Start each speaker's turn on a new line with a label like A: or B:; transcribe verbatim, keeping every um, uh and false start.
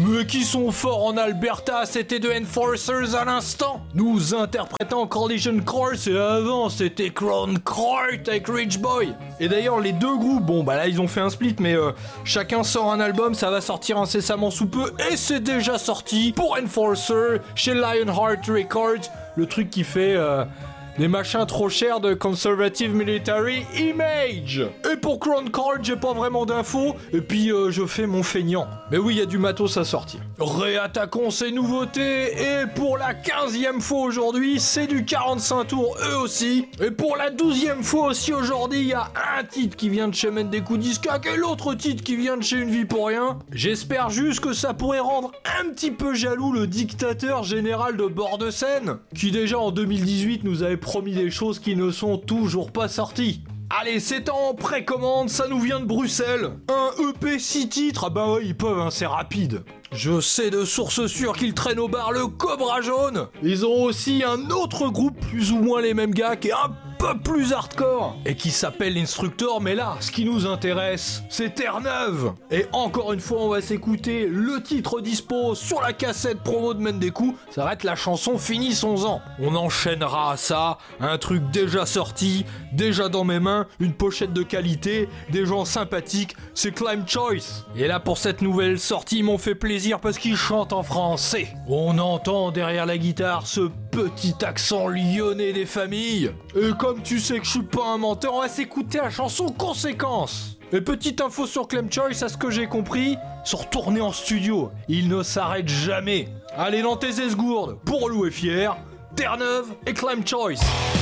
A: Mais qui sont forts en Alberta, c'était de Enforcers à l'instant. Nous interprétant Collision Course et avant c'était Crown Court avec Rich Boy. Et d'ailleurs les deux groupes, bon bah là ils ont fait un split mais euh, chacun sort un album, ça va sortir incessamment sous peu et c'est déjà sorti pour Enforcer chez Lionheart Records, le truc qui fait... Euh, des machins trop chers de Conservative Military Image. Et pour Crown Court, j'ai pas vraiment d'infos, et puis euh, je fais mon feignant. Mais oui, il y a du matos à sortir. Réattaquons ces nouveautés, et pour la quinzième fois aujourd'hui, c'est du quarante-cinq tours eux aussi. Et pour la douzième fois aussi aujourd'hui, il y a un titre qui vient de chez Mendeku Discac et l'autre titre qui vient de chez Une Vie Pour Rien. J'espère juste que ça pourrait rendre un petit peu jaloux le dictateur général de bord de scène, qui déjà en deux mille dix-huit nous avait promis des choses qui ne sont toujours pas sorties. Allez, c'est en précommande, ça nous vient de Bruxelles. Un E P six titres, ah bah ouais, ils peuvent, hein, c'est rapide. Je sais de sources sûres qu'ils traînent au bar le Cobra Jaune. Ils ont aussi un autre groupe, plus ou moins les mêmes gars, qui est un peu plus hardcore, et qui s'appelle l'Instructor, mais là, ce qui nous intéresse, c'est Terre-Neuve. Et encore une fois, on va s'écouter le titre dispo sur la cassette promo de Mendeku, ça va être la chanson Finissons-en. On enchaînera à ça, un truc déjà sorti, déjà dans mes mains, une pochette de qualité, des gens sympathiques, c'est Climb Choice. Et là, pour cette nouvelle sortie, ils m'ont fait plaisir parce qu'ils chantent en français. On entend derrière la guitare ce petit accent lyonnais des familles. Et comme tu sais que je suis pas un menteur, on va s'écouter la chanson Conséquence. Et petite info sur Climb Choice, à ce que j'ai compris, sont retournés en studio. Ils ne s'arrêtent jamais. Allez, dans tes esgourdes, pour Lou est fier, Terre-Neuve et Climb Choice.